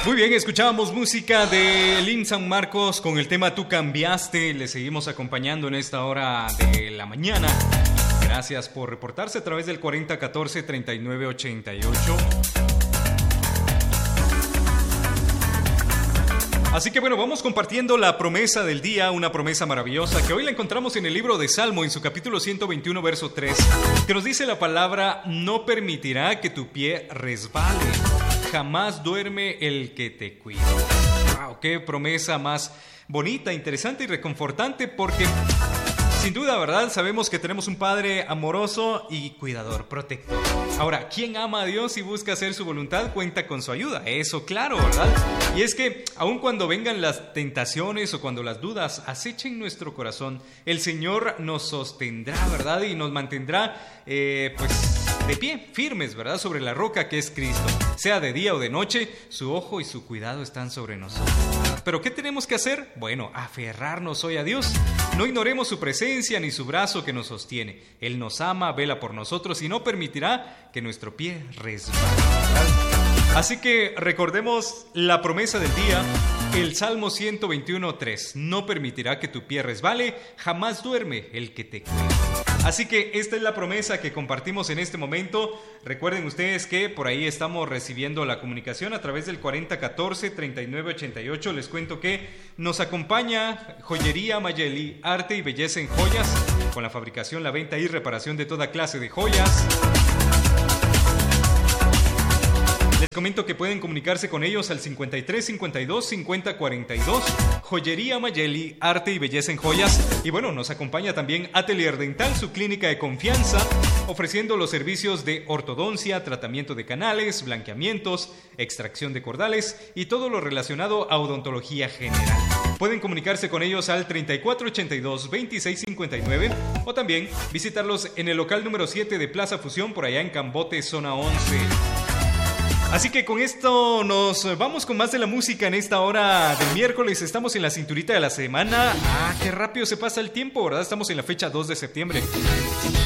Muy bien, escuchábamos música de Lynn San Marcos con el tema Tú Cambiaste. Le seguimos acompañando en esta hora de la mañana. Gracias por reportarse a través del 4014-3988. Así que bueno, vamos compartiendo la promesa del día, una promesa maravillosa que hoy la encontramos en el libro de Salmo, en su capítulo 121, verso 3, que nos dice la palabra: no permitirá que tu pie resbale, jamás duerme el que te cuida. ¡Wow! ¡Qué promesa más bonita, interesante y reconfortante! Porque sin duda, ¿verdad? Sabemos que tenemos un Padre amoroso y cuidador, protector. Ahora, quien ama a Dios y busca hacer su voluntad cuenta con su ayuda. Eso, claro, ¿verdad? Y es que, aun cuando vengan las tentaciones o cuando las dudas acechen nuestro corazón, el Señor nos sostendrá, ¿verdad? Y nos mantendrá, de pie, firmes, ¿verdad? Sobre la roca que es Cristo. Sea de día o de noche, su ojo y su cuidado están sobre nosotros. ¿Pero qué tenemos que hacer? Bueno, aferrarnos hoy a Dios. No ignoremos su presencia ni su brazo que nos sostiene. Él nos ama, vela por nosotros y no permitirá que nuestro pie resbale. Así que recordemos la promesa del día, el Salmo 121:3. No permitirá que tu pie resbale, jamás duerme el que te cuida. Así que esta es la promesa que compartimos en este momento. Recuerden ustedes que por ahí estamos recibiendo la comunicación a través del 4014-3988. Les cuento que nos acompaña Joyería Mayeli, arte y belleza en joyas, con la fabricación, la venta y reparación de toda clase de joyas. Les comento que pueden comunicarse con ellos al 53 52 50 42. Joyería Mayeli, arte y belleza en joyas. Y bueno, nos acompaña también Atelier Dental, su clínica de confianza, ofreciendo los servicios de ortodoncia, tratamiento de canales, blanqueamientos, extracción de cordales y todo lo relacionado a odontología general. Pueden comunicarse con ellos al 3482-2659 o también visitarlos en el local número 7 de Plaza Fusión, por allá en Cambote, zona 11. Así que con esto nos vamos con más de la música en esta hora del miércoles. Estamos en la cinturita de la semana. ¡Qué rápido se pasa el tiempo!, ¿verdad? Estamos en la fecha 2 de septiembre.